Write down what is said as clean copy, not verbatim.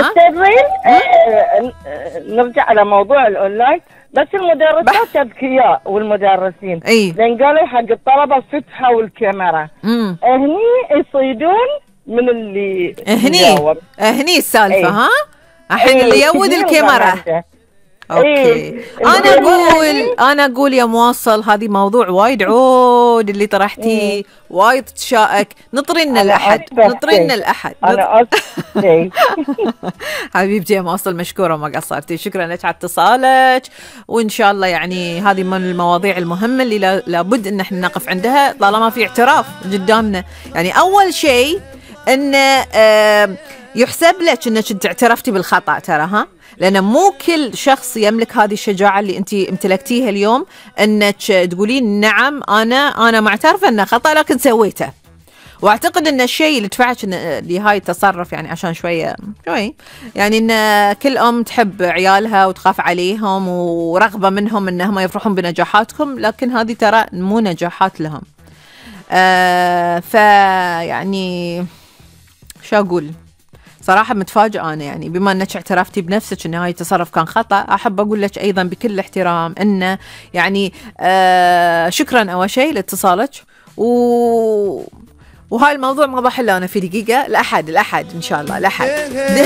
ها؟ نرجع على موضوع الأونلاين. بس المدرسات أذكياء والمدرسين، لأن قالوا حق الطلبة فتحوا الكاميرا. هني يصيدون من اللي هني السالفة. ها الحين اللي يود الكاميرا. اوكي. انا اقول يا مواصل، هذه موضوع وايد عود اللي طرحتيه، وايد تشائك. نطرنا الاحد. انا اسف. حبيبتي يا مواصل، مشكوره ما قصرتي. شكرا لك على اتصالك، وان شاء الله يعني هذه من المواضيع المهمه اللي لابد ان احنا نقف عندها طالما في اعتراف قدامنا. يعني اول شيء ان يحسب لك انك انت اعترفتي بالخطا، ترى ها، لأن مو كل شخص يملك هذه الشجاعة اللي أنت امتلكتيها اليوم، أنك تقولين نعم أنا معترفة أنه خطأ لكن سويته. وأعتقد أن الشيء اللي دفعك لهاي التصرف يعني عشان شوي يعني أن كل أم تحب عيالها وتخاف عليهم ورغبة منهم أنهم يفرحون بنجاحاتكم، لكن هذه ترى مو نجاحات لهم. فيعني شو أقول، صراحة متفاجئة أنا يعني بما أنك اعترفتي بنفسك أن هاي التصرف كان خطأ. أحب أقول لك أيضا بكل احترام أنه يعني شكرا أول شيء لاتصالك، وهاي الموضوع ما بحله أنا في دقيقة. الأحد إن شاء الله الأحد